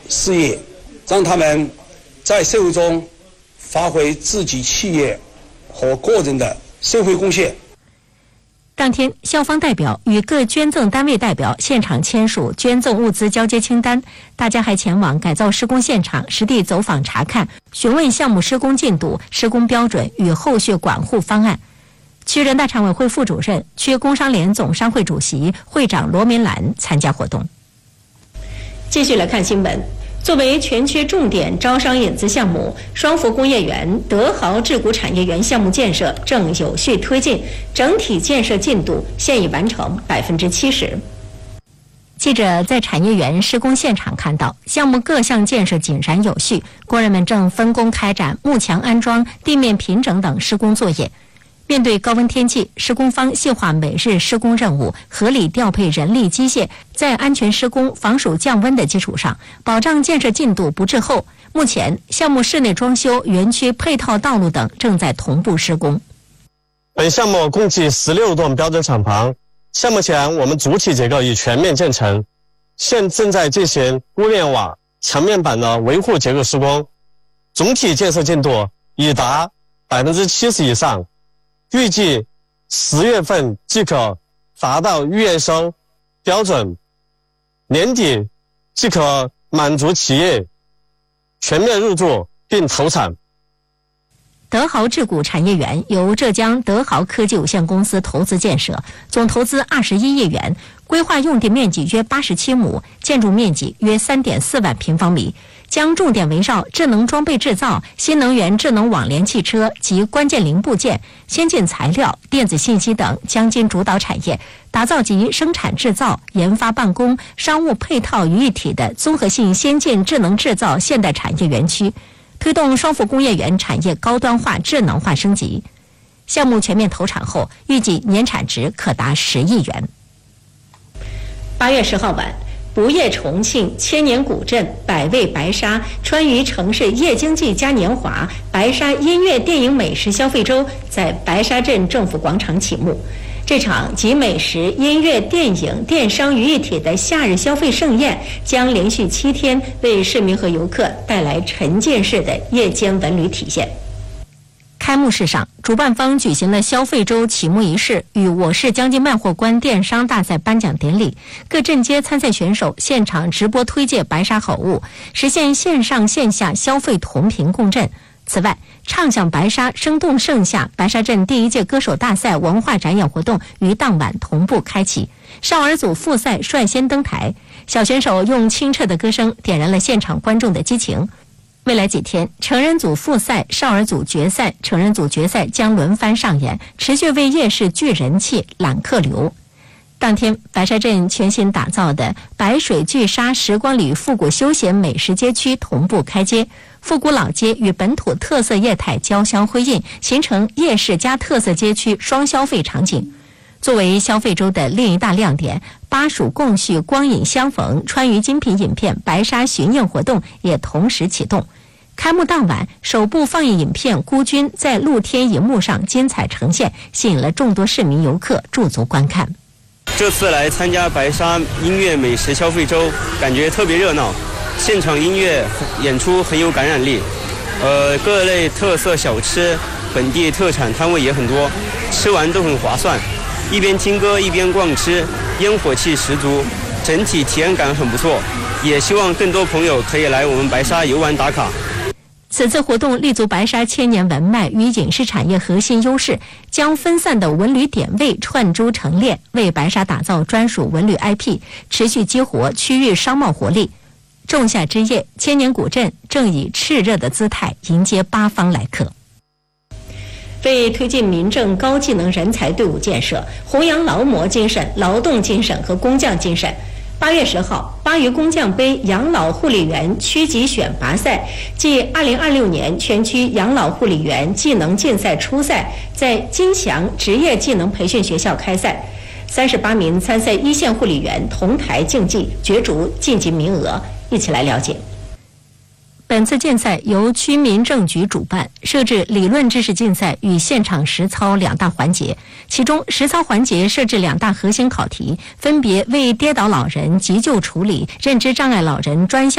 事业，让他们在社会中发挥自己企业和个人的社会贡献。 当天，校方代表与各捐赠单位代表现场签署捐赠物资交接清单，大家还前往改造施工现场实地走访查看，询问项目施工进度、施工标准与后续管护方案。区人大常委会副主任、区工商联总商会主席、会长罗明兰参加活动。继续来看新闻。作为全区重点招商引资项目，双福工业园、德豪制股产业园项目建设正有序推进，整体建设进度现已完成70%。记者在产业园施工现场看到，项目各项建设井然有序，工人们正分工开展幕墙安装、地面平整等施工作业。面对高温天气，施工方细化每日施工任务，合理调配人力机械，在安全施工、防暑降温的基础上，保障建设进度不滞后。目前，项目室内装修、园区配套道路等正在同步施工。 本项目共计16栋标准厂房，项目前我们主体结构已全面建成，现正在进行屋面瓦、墙面板的维护结构施工，总体建设进度已达70%以上。预计10月份即可达到预验收标准，年底即可满足企业全面入驻并投产。 德豪制股产业园由浙江德豪科技有限公司投资建设，总投资21亿元，规划用地面积约87亩，建筑面积约3.4万平方米，将重点围绕智能装备制造、新能源智能网联汽车及关键零部件、先进材料、电子信息等将金主导产业，打造集生产制造、研发办公、商务配套于一体的综合性先进智能制造现代产业园区，推动双福工业园产业高端化、智能化升级。项目全面投产后，预计年产值可达10亿元。8月10号晚，不夜重庆千年古镇百味白沙川渝城市夜经济嘉年华白沙音乐电影美食消费周在白沙镇政府广场启幕。这场集美食、音乐、电影、电商于一体的夏日消费盛宴，将连续7天为市民和游客带来沉浸式的夜间文旅体验。开幕式上，主办方举行了消费周启幕仪式与我市江津卖货官电商大赛颁奖典礼，各镇街参赛选手现场直播推介白沙好物，实现线上线下消费同频共振。此外，畅享白沙，生动盛夏白沙镇第1届歌手大赛文化展演活动于当晚同步开启，少儿组复赛率先登台，小选手用清澈的歌声点燃了现场观众的激情。未来几天，成人组复赛、少儿组决赛、成人组决赛将轮番上演，持续为夜市聚人气、揽客流。当天，白沙镇全新打造的白水聚沙时光里复古休闲美食街区同步开街，复古老街与本土特色业态交相辉映，形成夜市加特色街区双消费场景。作为消费周的另一大亮点，巴蜀共叙光影相逢川渝精品影片白沙巡映活动也同时启动。开幕当晚，首部放映影片《孤军》在露天银幕上精彩呈现，吸引了众多市民游客驻足观看。 这次来参加白沙音乐美食消费周，感觉特别热闹，现场音乐演出很有感染力，各类特色小吃、本地特产摊位也很多，吃完都很划算。一边听歌一边逛吃，烟火气十足，整体体验感很不错。也希望更多朋友可以来我们白沙游玩打卡。 此次活动立足白沙千年文脉与影视产业核心优势，将分散的文旅点位串珠成列，为白沙打造专属文旅 IP， 持续激活区域商贸活力。仲夏之夜，千年古镇正以炽热的姿态迎接八方来客。为推进民政高技能人才队伍建设，弘扬劳模精神、劳动精神和工匠精神，8月10号，巴渝工匠杯养老护理员区级选拔赛暨2026年全区养老护理员技能竞赛初赛在金祥职业技能培训学校开赛，38名参赛一线护理员同台竞技，角逐晋级名额。一起来了解。本次竞赛由区民政局主办，设置理论知识竞赛与现场实操2大环节。其中，实操环节设置2大核心考题，分别为跌倒老人急救处理、认知障碍老人专项